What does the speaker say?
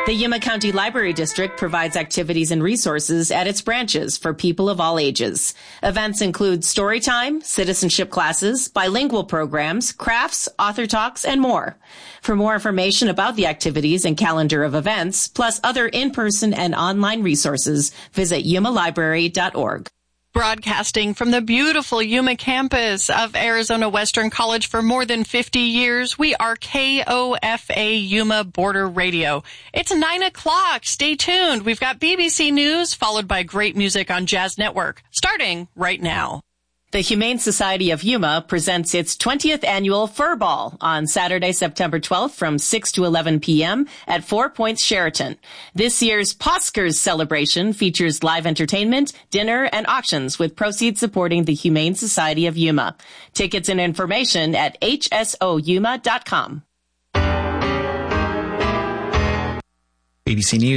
The Yuma County Library District provides activities and resources at its branches for people of all ages. Events include story time, citizenship classes, bilingual programs, crafts, author talks, and more. For more information about the activities and calendar of events, plus other in-person and online resources, visit yumalibrary.org. Broadcasting from the beautiful Yuma campus of Arizona Western College for more than 50 years, we are KOFA Yuma Border Radio. It's 9 o'clock. Stay tuned. We've got BBC News, followed by great music on Jazz Network, starting right now. The Humane Society of Yuma presents its 20th annual Fur Ball on Saturday, September 12th from 6 to 11 p.m. at 4 Points Sheraton. This year's Poskers celebration features live entertainment, dinner, and auctions with proceeds supporting the Humane Society of Yuma. Tickets and information at hsoyuma.com. BBC News.